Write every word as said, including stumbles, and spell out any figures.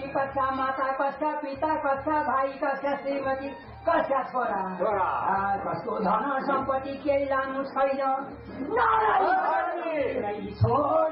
कसका माता कसका पिता कसका भाइ कसका श्रीमती कसका छोरा कसको धन सम्पत्ति केही लानु छैन छोड